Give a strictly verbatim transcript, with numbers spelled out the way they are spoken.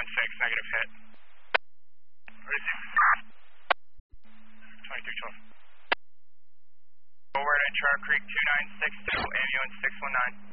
one six, negative hit. twenty-three twelve. Forward at Char Creek two nine six two, ambulance six one nine.